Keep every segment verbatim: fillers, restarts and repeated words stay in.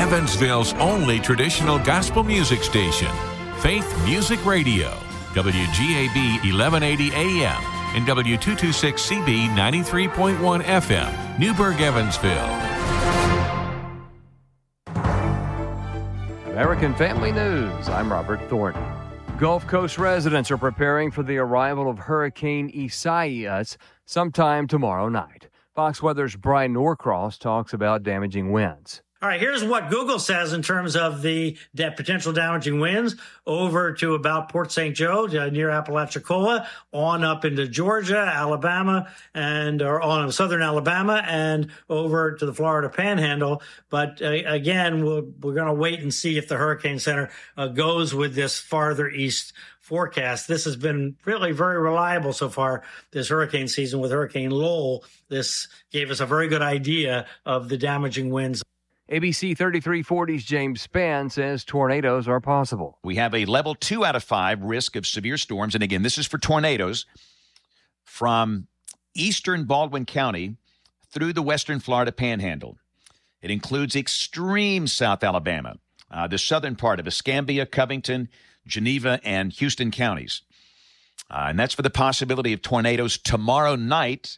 Evansville's only traditional gospel music station, Faith Music Radio, W G A B eleven eighty A M and W two twenty-six C B ninety-three point one F M, Newburgh, Evansville. American Family News. I'm Robert Thornton. Gulf Coast residents are preparing for the arrival of Hurricane Isaias sometime tomorrow night. Fox Weather's Brian Norcross talks about damaging winds. All right, here's what Google says in terms of the da- potential damaging winds over to about Port Saint Joe, uh, near Apalachicola, on up into Georgia, Alabama, and or on southern Alabama, and over to the Florida Panhandle. But uh, again, we're, we're going to wait and see if the Hurricane Center uh, goes with this farther east forecast. This has been really very reliable so far this hurricane season with Hurricane Lowell. This gave us a very good idea of the damaging winds. A B C thirty-three forty's James Spann says tornadoes are possible. We have a level two out of five risk of severe storms. And again, this is for tornadoes from eastern Baldwin County through the western Florida Panhandle. It includes extreme South Alabama, uh, the southern part of Escambia, Covington, Geneva, and Houston counties. Uh, and that's for the possibility of tornadoes tomorrow night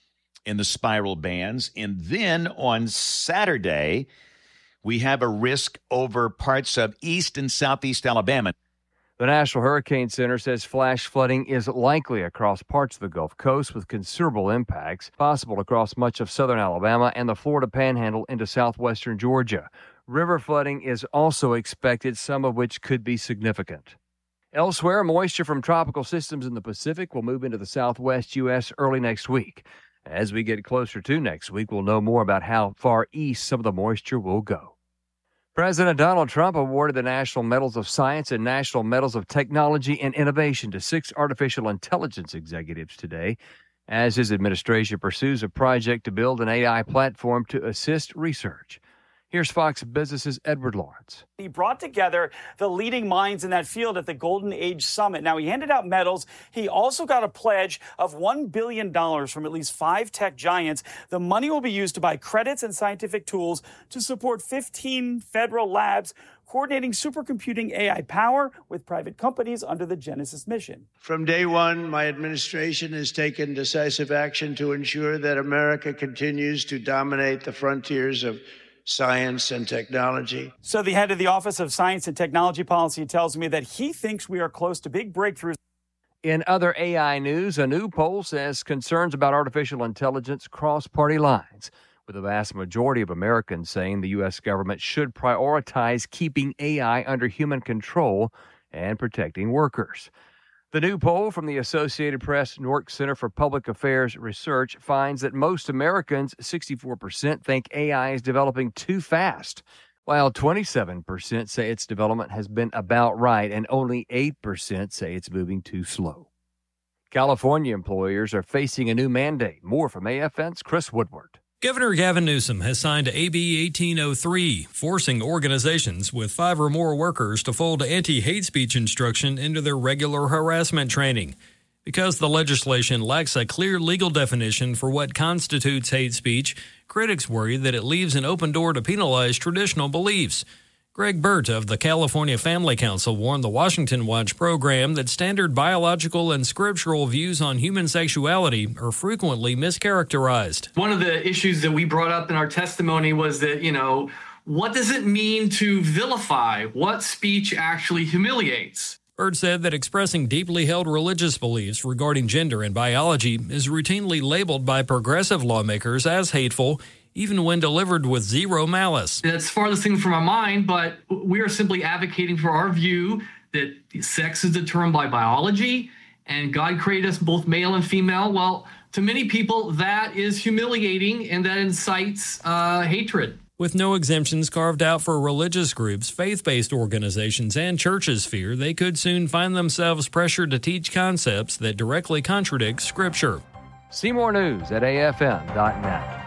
in the spiral bands. And then on Saturday, we have a risk over parts of east and southeast Alabama. The National Hurricane Center says flash flooding is likely across parts of the Gulf Coast with considerable impacts possible across much of southern Alabama and the Florida Panhandle into southwestern Georgia. River flooding is also expected, some of which could be significant. Elsewhere, moisture from tropical systems in the Pacific will move into the southwest U S early next week. As we get closer to next week, we'll know more about how far east some of the moisture will go. President Donald Trump awarded the National Medals of Science and National Medals of Technology and Innovation to six artificial intelligence executives today, as his administration pursues a project to build an A I platform to assist research. Here's Fox Business's Edward Lawrence. He brought together the leading minds in that field at the Golden Age Summit. Now, he handed out medals. He also got a pledge of one billion dollars from at least five tech giants. The money will be used to buy credits and scientific tools to support fifteen federal labs coordinating supercomputing A I power with private companies under the Genesis mission. From day one, my administration has taken decisive action to ensure that America continues to dominate the frontiers of science and technology. So the head of the Office of Science and Technology Policy tells me that he thinks we are close to big breakthroughs. In other A I news, a new poll says concerns about artificial intelligence cross party lines, with the vast majority of Americans saying the U S government should prioritize keeping A I under human control and protecting workers. The new poll from the Associated Press Newark Center for Public Affairs Research finds that most Americans, sixty-four percent, think A I is developing too fast, while twenty-seven percent say its development has been about right, and only eight percent say it's moving too slow. California employers are facing a new mandate. More from A F N's Chris Woodward. Governor Gavin Newsom has signed A B eighteen oh three, forcing organizations with five or more workers to fold anti-hate speech instruction into their regular harassment training. Because the legislation lacks a clear legal definition for what constitutes hate speech, critics worry that it leaves an open door to penalize traditional beliefs. Greg Burt of the California Family Council warned the Washington Watch program that standard biological and scriptural views on human sexuality are frequently mischaracterized. One of the issues that we brought up in our testimony was that, you know, what does it mean to vilify? What speech actually humiliates? Burt said that expressing deeply held religious beliefs regarding gender and biology is routinely labeled by progressive lawmakers as hateful, even when delivered with zero malice. That's farthest thing from my mind, but we are simply advocating for our view that sex is determined by biology, and God created us both male and female. Well, to many people, that is humiliating, and that incites uh, hatred. With no exemptions carved out for religious groups, faith-based organizations, and churches fear they could soon find themselves pressured to teach concepts that directly contradict Scripture. See more news at A F M dot net.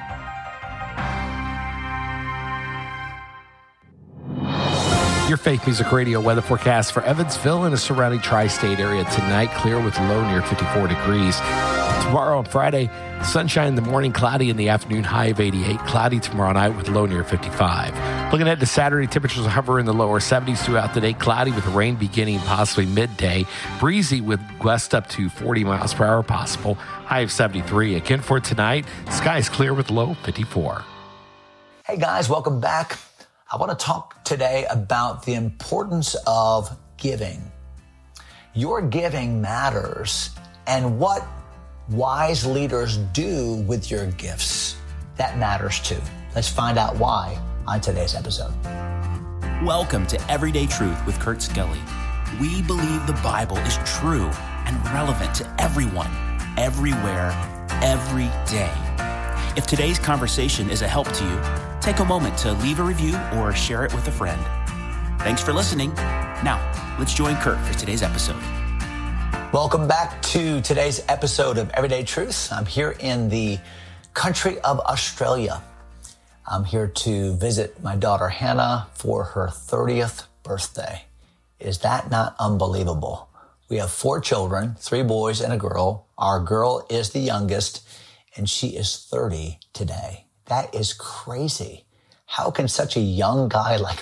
Your Faith Music Radio weather forecast for Evansville and the surrounding tri-state area tonight. Clear with low near fifty-four degrees. Tomorrow and Friday, sunshine in the morning, cloudy in the afternoon, high of eighty-eight. Cloudy tomorrow night with low near fifty-five. Looking ahead to Saturday, temperatures will hover in the lower seventies throughout the day. Cloudy with rain beginning possibly midday. Breezy with gusts up to forty miles per hour possible. High of seventy-three. Again for tonight, skies clear with low fifty-four. Hey guys, welcome back. I want to talk today about the importance of giving. Your giving matters, and what wise leaders do with your gifts, that matters too. Let's find out why on today's episode. Welcome to Everyday Truth with Kurt Skelly. We believe the Bible is true and relevant to everyone, everywhere, every day. If today's conversation is a help to you, take a moment to leave a review or share it with a friend. Thanks for listening. Now, let's join Kurt for today's episode. Welcome back to today's episode of Everyday Truth. I'm here in the country of Australia. I'm here to visit my daughter Hannah for her thirtieth birthday. Is that not unbelievable? We have four children, three boys and a girl. Our girl is the youngest, and she is thirty today. That is crazy. How can such a young guy like,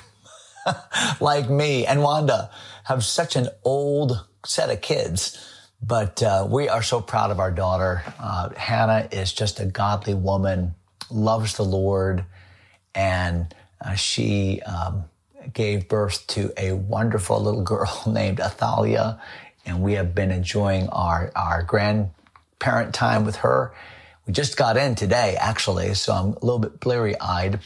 like me and Wanda have such an old set of kids? But uh, we are so proud of our daughter. Uh, Hannah is just a godly woman, loves the Lord, and uh, she um, gave birth to a wonderful little girl named Athalia, and we have been enjoying our, our grandparent time with her. We just got in today, actually, so I'm a little bit bleary-eyed,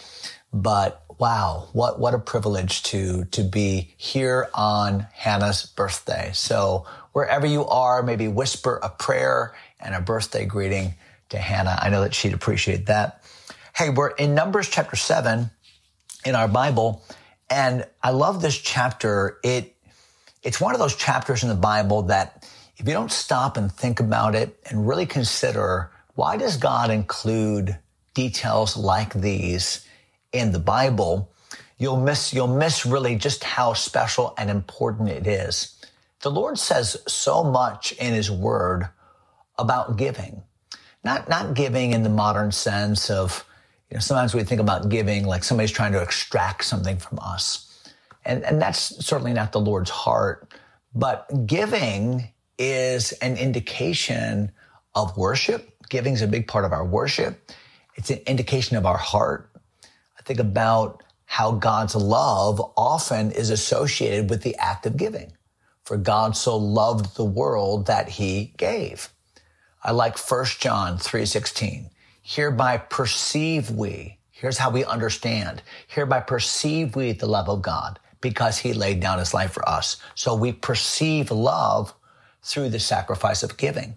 but wow, what, what a privilege to, to be here on Hannah's birthday. So wherever you are, maybe whisper a prayer and a birthday greeting to Hannah. I know that she'd appreciate that. Hey, we're in Numbers chapter seven in our Bible, and I love this chapter. It, it's one of those chapters in the Bible that if you don't stop and think about it and really consider, why does God include details like these in the Bible, you'll miss, you'll miss really just how special and important it is. The Lord says so much in his word about giving, not, not giving in the modern sense of, you know, sometimes we think about giving like somebody's trying to extract something from us. And, and that's certainly not the Lord's heart, but giving is an indication of worship. Giving is a big part of our worship. It's an indication of our heart. I think about how God's love often is associated with the act of giving. For God so loved the world that he gave. I like First John three sixteen. Hereby perceive we, here's how we understand, hereby perceive we the love of God because he laid down his life for us. So we perceive love through the sacrifice of giving.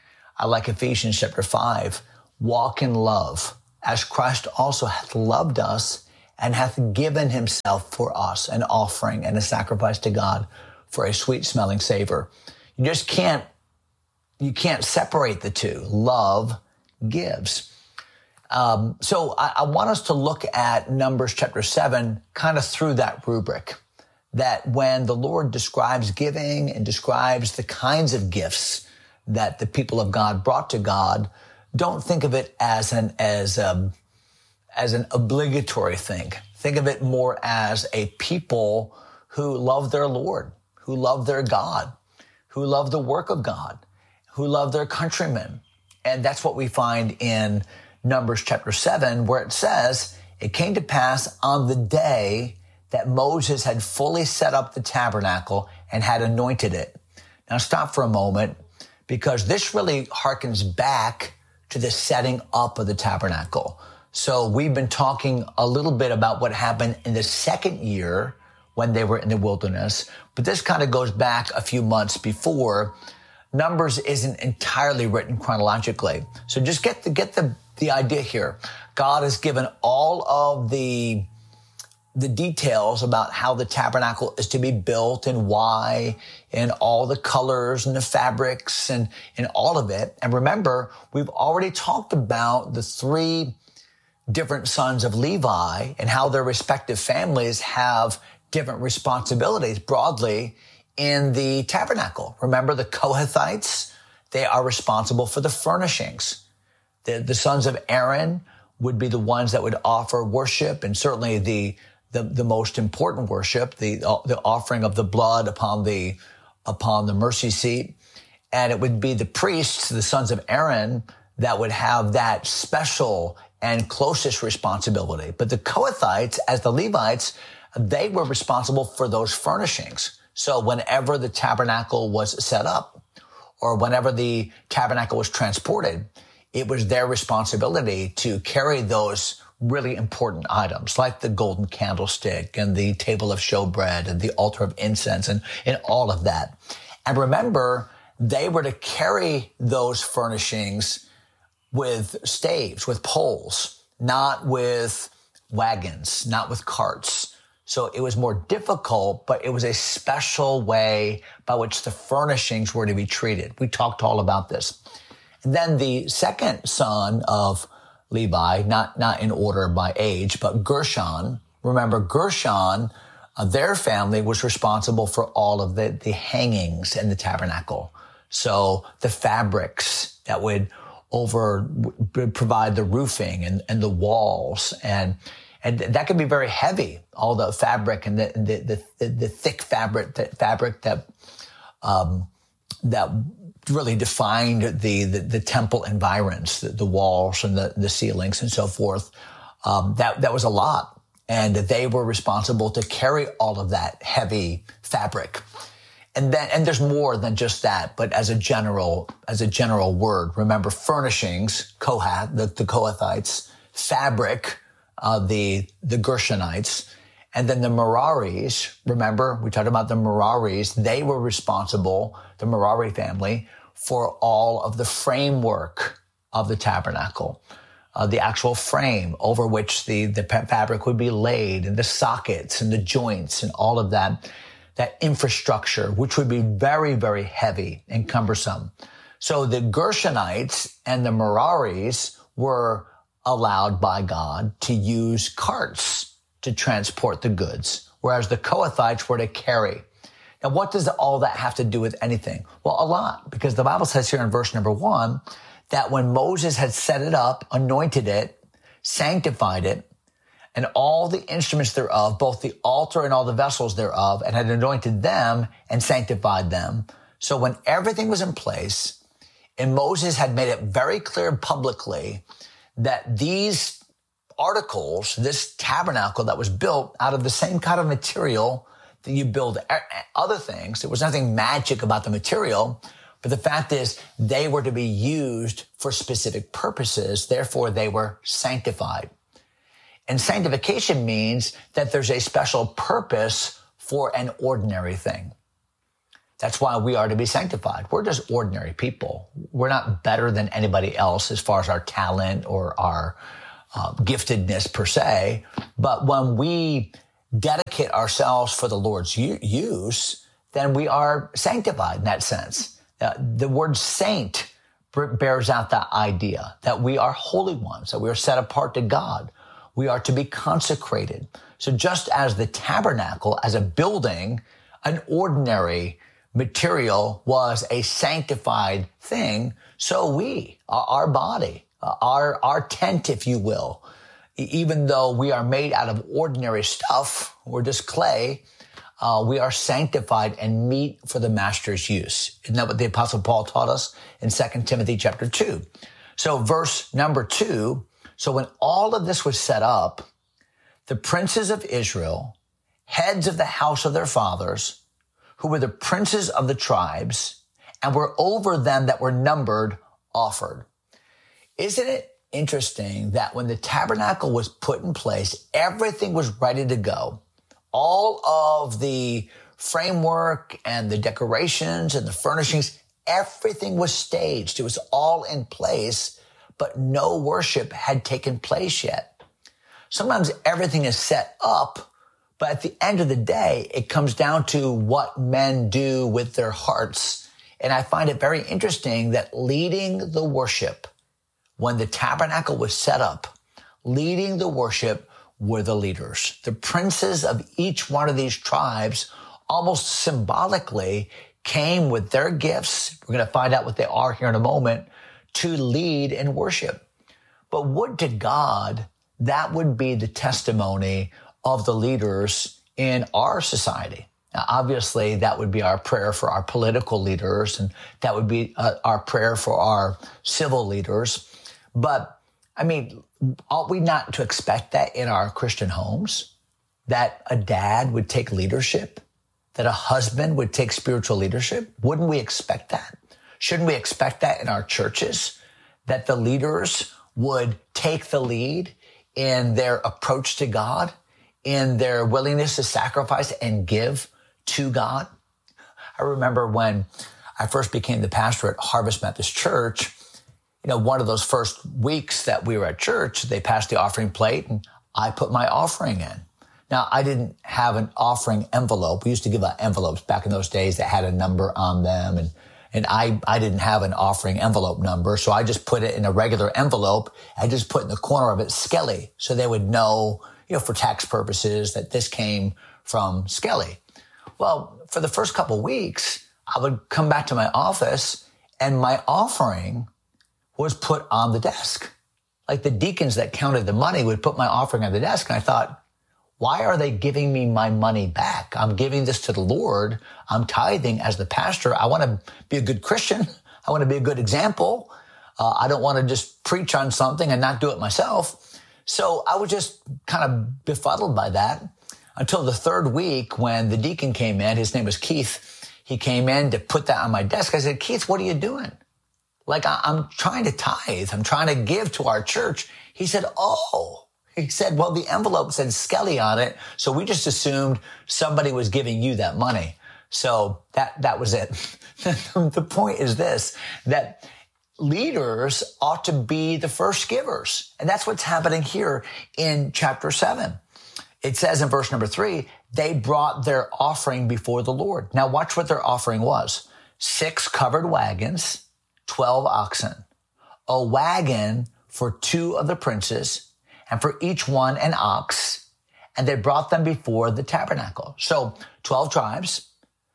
I like Ephesians chapter five, walk in love, as Christ also hath loved us and hath given himself for us, an offering and a sacrifice to God for a sweet smelling savor. You just can't, you can't separate the two. Love gives. Um, so I, I want us to look at Numbers chapter seven kind of through that rubric, that when the Lord describes giving and describes the kinds of gifts that the people of God brought to God, don't think of it as an, as, um, as an obligatory thing. Think of it more as a people who love their Lord, who love their God, who love the work of God, who love their countrymen. And that's what we find in Numbers chapter seven, where it says, it came to pass on the day that Moses had fully set up the tabernacle and had anointed it. Now stop for a moment, because this really harkens back to the setting up of the tabernacle. So we've been talking a little bit about what happened in the second year when they were in the wilderness, but this kind of goes back a few months before. Numbers isn't entirely written chronologically. So just get the, get the, the idea here. God has given all of the, the details about how the tabernacle is to be built and why, and all the colors and the fabrics and, and all of it. And remember, we've already talked about the three different sons of Levi and how their respective families have different responsibilities broadly in the tabernacle. Remember the Kohathites? They are responsible for the furnishings. The, the sons of Aaron would be the ones that would offer worship, and certainly the, the, the most important worship, the, uh, the offering of the blood upon the, upon the mercy seat. And it would be the priests, the sons of Aaron, that would have that special and closest responsibility. But the Kohathites, as the Levites, they were responsible for those furnishings. So whenever the tabernacle was set up, or whenever the tabernacle was transported, it was their responsibility to carry those really important items, like the golden candlestick and the table of showbread and the altar of incense and, and all of that. And remember, they were to carry those furnishings with staves, with poles, not with wagons, not with carts. So it was more difficult, but it was a special way by which the furnishings were to be treated. We talked all about this. And then the second son of Levi, not, not in order by age, but Gershon. Remember, Gershon, uh, their family was responsible for all of the, the hangings in the tabernacle. So the fabrics that would over would provide the roofing and, and the walls, and and that could be very heavy. All the fabric and the the the, the thick fabric that fabric that um, that really defined the, the the temple environs, the, the walls and the the ceilings and so forth. Um, that that was a lot, and they were responsible to carry all of that heavy fabric. And then, and there's more than just that, but as a general, as a general word, remember furnishings, Kohath, the, the Kohathites, fabric, uh, the, the Gershonites, and then the Meraris. Remember, we talked about the Meraris. They were responsible, the Merari family, for all of the framework of the tabernacle, uh, the actual frame over which the, the fabric would be laid, and the sockets and the joints and all of that. That infrastructure, which would be very, very heavy and cumbersome. So the Gershonites and the Meraris were allowed by God to use carts to transport the goods, whereas the Kohathites were to carry. Now, what does all that have to do with anything? Well, a lot, because the Bible says here in verse number one that when Moses had set it up, anointed it, sanctified it, and all the instruments thereof, both the altar and all the vessels thereof, and had anointed them and sanctified them. So when everything was in place, and Moses had made it very clear publicly that these articles, this tabernacle that was built out of the same kind of material that you build other things, there was nothing magic about the material, but the fact is they were to be used for specific purposes, therefore they were sanctified. And sanctification means that there's a special purpose for an ordinary thing. That's why we are to be sanctified. We're just ordinary people. We're not better than anybody else as far as our talent or our uh, giftedness per se. But when we dedicate ourselves for the Lord's u- use, then we are sanctified in that sense. Uh, the word saint bears out that idea that we are holy ones, that we are set apart to God. We are to be consecrated. So just as the tabernacle as a building, an ordinary material was a sanctified thing, so we, our body, our, our tent, if you will, even though we are made out of ordinary stuff, we're just clay, uh, we are sanctified and meet for the master's use. Isn't that what the Apostle Paul taught us in Second Timothy chapter two? So verse number two, so when all of this was set up, the princes of Israel, heads of the house of their fathers, who were the princes of the tribes, and were over them that were numbered, offered. Isn't it interesting that when the tabernacle was put in place, everything was ready to go? All of the framework and the decorations and the furnishings, everything was staged. It was all in place, but no worship had taken place yet. Sometimes everything is set up, but at the end of the day, it comes down to what men do with their hearts. And I find it very interesting that leading the worship, when the tabernacle was set up, leading the worship were the leaders. The princes of each one of these tribes almost symbolically came with their gifts. We're going to find out what they are here in a moment, to lead in worship. But would to God that would be the testimony of the leaders in our society. Now, obviously, that would be our prayer for our political leaders, and that would be uh, our prayer for our civil leaders. But, I mean, ought we not to expect that in our Christian homes, that a dad would take leadership, that a husband would take spiritual leadership? Wouldn't we expect that? Shouldn't we expect that in our churches, that the leaders would take the lead in their approach to God, in their willingness to sacrifice and give to God? I remember when I first became the pastor at Harvest Methodist Church, you know, one of those first weeks that we were at church, they passed the offering plate and I put my offering in. Now, I didn't have an offering envelope. We used to give out envelopes back in those days that had a number on them. And, and I, I didn't have an offering envelope number. So I just put it in a regular envelope. I just put in the corner of it Skelly. So they would know, you know, for tax purposes that this came from Skelly. Well, for the first couple of weeks, I would come back to my office and my offering was put on the desk. Like the deacons that counted the money would put my offering on the desk. And I thought, why are they giving me my money back? I'm giving this to the Lord. I'm tithing as the pastor. I want to be a good Christian. I want to be a good example. Uh, I don't want to just preach on something and not do it myself. So I was just kind of befuddled by that until the third week when the deacon came in. His name was Keith. He came in to put that on my desk. I said, Keith, what are you doing? Like, I- I'm trying to tithe. I'm trying to give to our church. He said, oh. He said, well, the envelope said Skelly on it, so we just assumed somebody was giving you that money. So that that was it. The point is this, that leaders ought to be the first givers. And that's what's happening here in chapter seven. It says in verse number three, they brought their offering before the Lord. Now watch what their offering was. Six covered wagons, twelve oxen, a wagon for two of the princes, and for each one an ox, and they brought them before the tabernacle. So twelve tribes,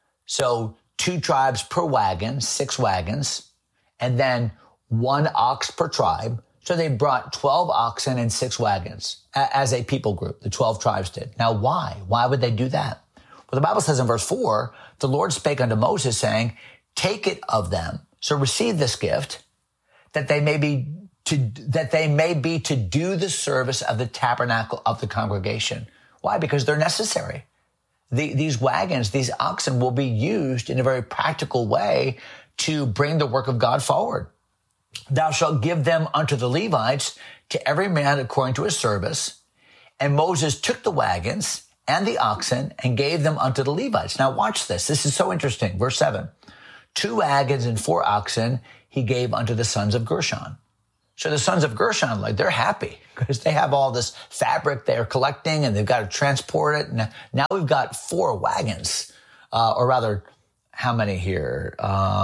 so two tribes per wagon, six wagons, and then one ox per tribe. So they brought twelve oxen and six wagons as a people group, the twelve tribes did. Now why? Why would they do that? Well, the Bible says in verse four, the Lord spake unto Moses saying, take it of them. So receive this gift, that they may be to, that they may be to do the service of the tabernacle of the congregation. Why? Because they're necessary. The, these wagons, these oxen will be used in a very practical way to bring the work of God forward. Thou shalt give them unto the Levites, to every man according to his service. And Moses took the wagons and the oxen and gave them unto the Levites. Now watch this. This is so interesting. Verse seven, two wagons and four oxen he gave unto the sons of Gershon. So the sons of Gershon, like, they're happy because they have all this fabric they're collecting and they've got to transport it. And now we've got four wagons, uh, or rather, how many here?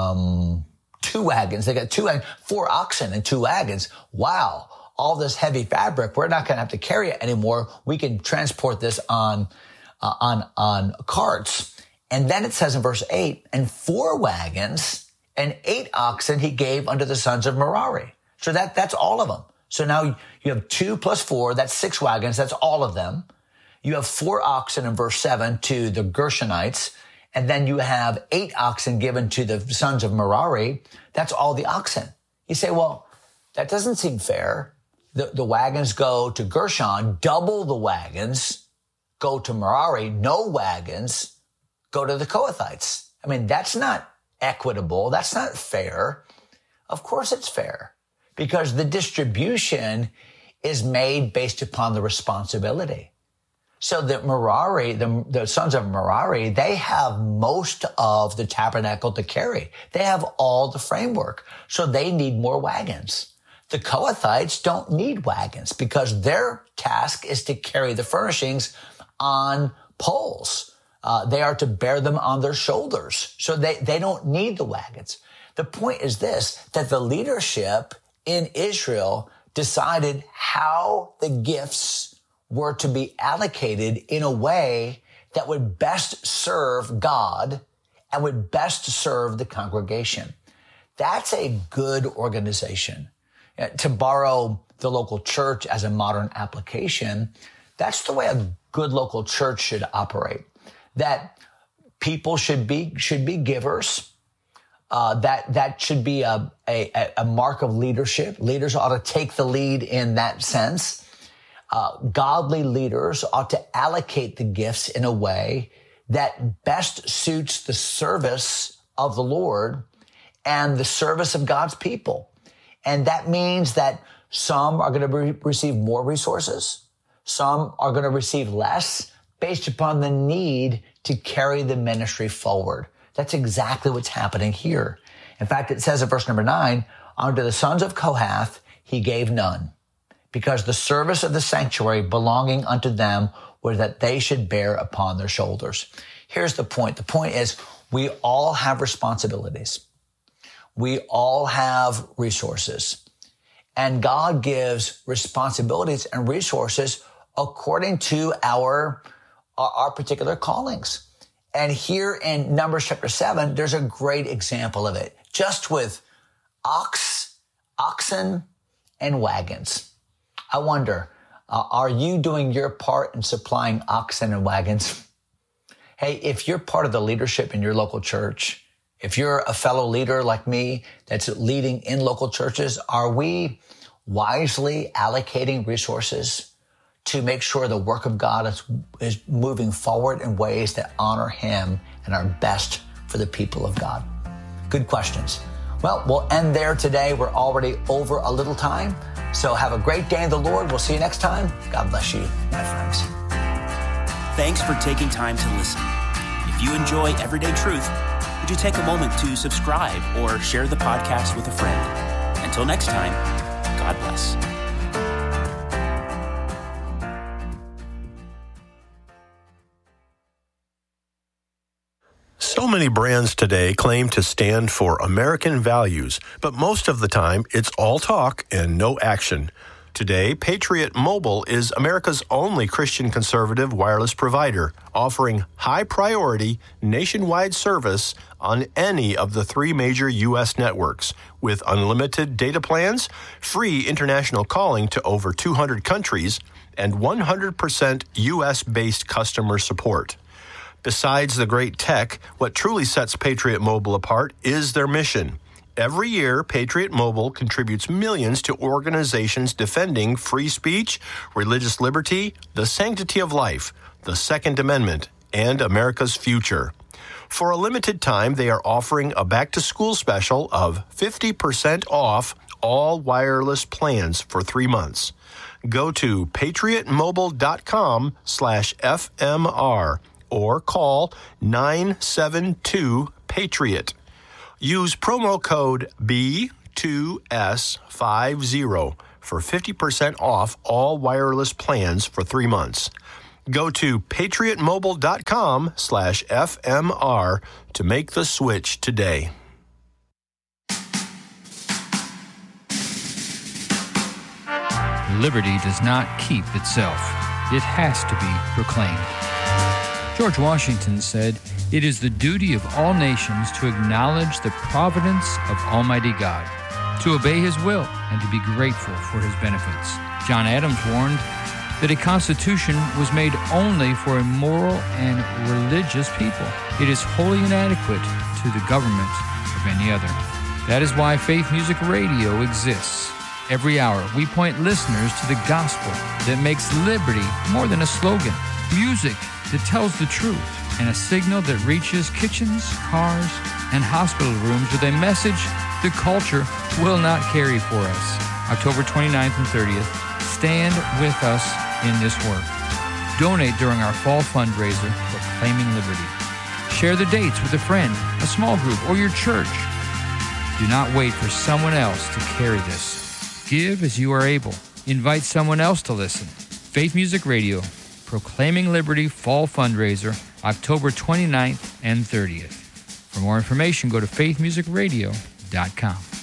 Um, two wagons. They got two, four oxen and two wagons. Wow. All this heavy fabric. We're not going to have to carry it anymore. We can transport this on, uh, on, on carts. And then it says in verse eight, and four wagons and eight oxen he gave unto the sons of Merari. So that, that's all of them. So now you have two plus four, that's six wagons, that's all of them. You have four oxen in verse seven to the Gershonites, and then you have eight oxen given to the sons of Merari. That's all the oxen. You say, well, that doesn't seem fair. The, the wagons go to Gershon, double the wagons go to Merari, no wagons go to the Kohathites. I mean, that's not equitable. That's not fair. Of course it's fair, because the distribution is made based upon the responsibility. So that Merari, the, the sons of Merari, they have most of the tabernacle to carry. They have all the framework. So they need more wagons. The Kohathites don't need wagons because their task is to carry the furnishings on poles. Uh, they are to bear them on their shoulders. So they, they don't need the wagons. The point is this, that the leadership in Israel decided how the gifts were to be allocated in a way that would best serve God and would best serve the congregation. That's a good organization. To borrow the local church as a modern application, That's the way a good local church should operate. That people should be should be givers. Uh, that that should be a, a a mark of leadership. Leaders ought to take the lead in that sense. Uh, godly leaders ought to allocate the gifts in a way that best suits the service of the Lord and the service of God's people. And that means that some are going to re- receive more resources. Some are going to receive less based upon the need to carry the ministry forward. That's exactly what's happening here. In fact, it says in verse number nine, unto the sons of Kohath he gave none, because the service of the sanctuary belonging unto them was that they should bear upon their shoulders. Here's the point. The point is we all have responsibilities. We all have resources. And God gives responsibilities and resources according to our, our particular callings. And here in Numbers chapter seven, there's a great example of it. Just with ox, oxen, and wagons. I wonder, uh, are you doing your part in supplying oxen and wagons? Hey, if you're part of the leadership in your local church, if you're a fellow leader like me that's leading in local churches, are we wisely allocating resources to make sure the work of God is, is moving forward in ways that honor him and are best for the people of God? Good questions. Well, we'll end there today. We're already over a little time. So have a great day in the Lord. We'll see you next time. God bless you, my friends. Thanks for taking time to listen. If you enjoy Everyday Truth, would you take a moment to subscribe or share the podcast with a friend? Until next time, God bless. So many brands today claim to stand for American values, but most of the time it's all talk and no action. Today, Patriot Mobile is America's only Christian conservative wireless provider, offering high-priority nationwide service on any of the three major U S networks, with unlimited data plans, free international calling to over two hundred countries, and one hundred percent U S-based customer support. Besides the great tech, what truly sets Patriot Mobile apart is their mission. Every year, Patriot Mobile contributes millions to organizations defending free speech, religious liberty, the sanctity of life, the Second Amendment, and America's future. For a limited time, they are offering a back-to-school special of fifty percent off all wireless plans for three months. Go to patriotmobile.com slash FMR or call nine seven two PATRIOT. Use promo code B two S fifty for fifty percent off all wireless plans for three months. Go to patriotmobile.com slash FMR to make the switch today. Liberty does not keep itself. It has to be proclaimed. George Washington said, "It is the duty of all nations to acknowledge the providence of Almighty God, to obey His will, and to be grateful for His benefits." John Adams warned that a constitution was made only for a moral and religious people. It is wholly inadequate to the government of any other. That is why Faith Music Radio exists. Every hour, we point listeners to the gospel that makes liberty more than a slogan, music that tells the truth, and a signal that reaches kitchens, cars, and hospital rooms with a message the culture will not carry for us. October twenty-ninth and thirtieth, stand with us in this work. Donate during our fall fundraiser, Proclaiming Liberty. Share the dates with a friend, a small group, or your church. Do not wait for someone else to carry this. Give as you are able. Invite someone else to listen. Faith Music Radio, Proclaiming Liberty Fall Fundraiser, October twenty-ninth and thirtieth. For more information, go to faith music radio dot com.